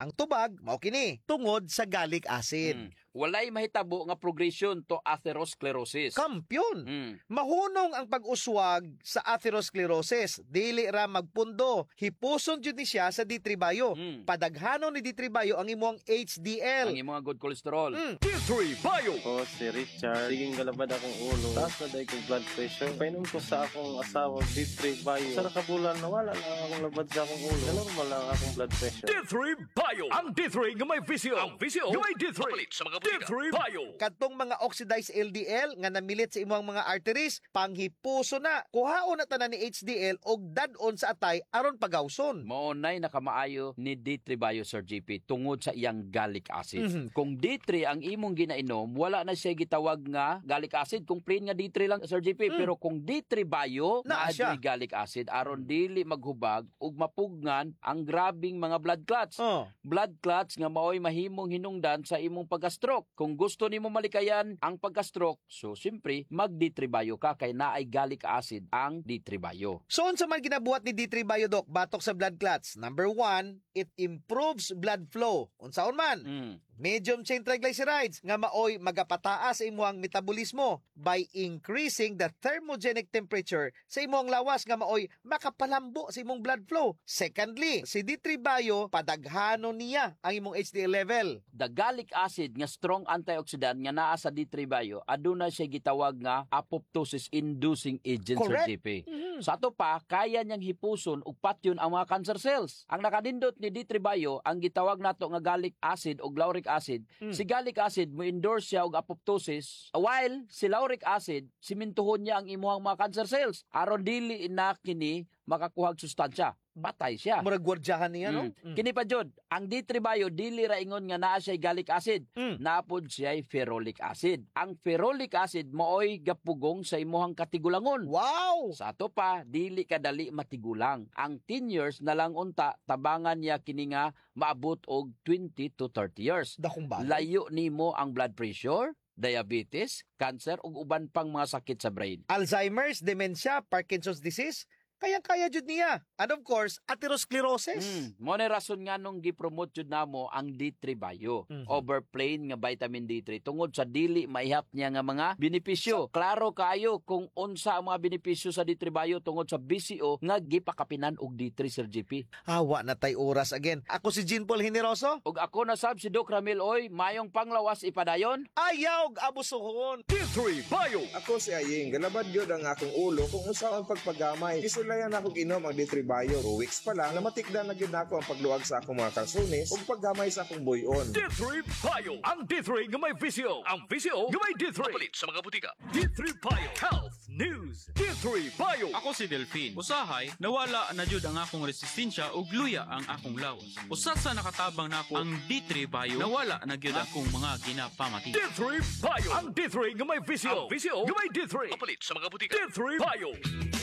Ang tubag, mao kini, tungod sa gallic acid. Walay mahitabo nga progression to atherosclerosis. Kampyon! Mahunong ang pag-uswag sa atherosclerosis. Dili ra magpundo. Hipuson jud ni siya sa D3 Bio. Padaghanon ni D3 Bio ang imong HDL. Ang imong good cholesterol. D3 Bio! Ako si Richard. Siging galabad akong ulo. Taas na dahil kong blood pressure. Painom ko sa akong asawa, D3 Bio. Sa nakabulan, nawala lang akong labad sa akong ulo. Normal lang akong blood pressure. D3 Bio! Ang D3 nga may visio. Ang visio nga may D3. Mapalit sa mga D3 Bio! Kadtong mga oxidized LDL nga namilit sa imong mga arteries, panghipuso na. Kuhaon na tanan ni HDL og dadon sa atay aron pagawson. Maunay nakamaayo ni D3 Bio, Sir GP, tungod sa iyang gallic acid. Kung D3 ang imong ginainom, wala na siya gitawag nga gallic acid. Kung plain nga D3 lang, Sir GP. Pero kung D3 Bio, Naa siya. na gallic acid, aron dili maghubag ug mapugnan ang grabing mga blood clots. Blood clots nga maoy mahimong hinungdan sa imong pagka-stroke. Kung gusto nimo malikayan ang pagka-stroke, so simpre mag D3 Bio ka kay naay gallic acid ang D3 Bio. So unsa man ginabuhat ni D3 Bio, Doc, batok sa blood clots? Number 1, it improves blood flow. Unsaon man? Medium chain triglycerides nga maoy magapataas sa imong metabolismo by increasing the thermogenic temperature sa imong lawas nga maoy makapalambo sa imong blood flow. Secondly, si D3 Bio padaghanon niya ang imong HDL level. The gallic acid nga strong antioxidant nga naa sa D3 Bio, aduna siya gitawag nga apoptosis inducing agent, Sir Correct. GP. Sa ato pa, kaya niyang hipuson ug patyon ang mga cancer cells. Ang nakadindot ni D3 Bio, ang gitawag nato nga gallic acid o lauric acid. Si gallic acid mo endorse siya og apoptosis, while si lauric acid simintuhon niya ang imuhang mga cancer cells aron dili na kini makakuhag sustansya. Batay siya. Murag gwardyahan niya, no? Kini pa jud, ang D3 Bio dili ra ingon nga naa siya gallic acid. Napod siya ferrolic acid. Ang ferrolic acid maoy gapugong sa imuhang katigulangon. Wow! Sa ato pa, dili kadali matigulang. Ang 10 years na lang unta, tabangan niya kini nga maabot og 20 to 30 years. Dakong bagay. Layo nimo ang blood pressure, diabetes, cancer ug uban pang mga sakit sa brain. Alzheimer's, dementia, Parkinson's disease, kayang-kaya jud niya. And of course, atherosclerosis. Mo na rason nga nung gipromote jud namo ang D3 Bio over plain nga vitamin D3 tungod sa dili maihap niya nga mga benepisyo. Klaro kayo kung unsa ang mga benepisyo sa D3 Bio tungod sa BCO nga gipakapinan og D3, Sir GP. Hawa na tay oras again. Ako si Jean Paul Generoso. Ug ako na sab si Doc Ramil Oy, mayong panglawas ipadayon. Ayaw abusuhon. D3 Bio! Ako si Aying, galabad yun ang akong ulo kung unsa ang pagpagamay. Kisulayan ako inom ang D3 Bio. 2 weeks pa lang, namatikdan na yun ako ang pagluwag sa akong mga kalsones ug paggamay sa akong buyon. D3 Bio! Ang D3 nga may visio. Ang visio nga may D3. Mapalit sa mga butika. D3 Bio Health News. D3 Bio! Ako si Delphine. Usahay, nawala na jud ang akong resistensya ug luya ang akong lawas. Usa sa nakatabang nako ang D3 Bio, nawala na gyud akong mga ginapamati. D3 Bio! Ang D3 nga may visio. Ang visio nga may D3. Mapalit sa mga butika. D3 Bio!